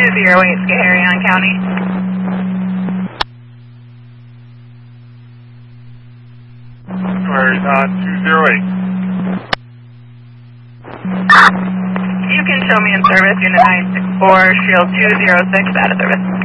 208, Skaharion County. Where's 208? You can show me in service, unit 964, shield 206, out of service.